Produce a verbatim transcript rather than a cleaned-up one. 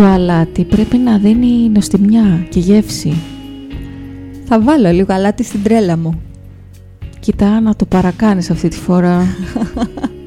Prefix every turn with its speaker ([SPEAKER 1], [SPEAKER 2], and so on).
[SPEAKER 1] το αλάτι πρέπει να δίνει νοστιμιά και γεύση.
[SPEAKER 2] Θα βάλω λίγο αλάτι στην τρέλα μου.
[SPEAKER 1] Κοίτα να το παρακάνεις αυτή τη φορά.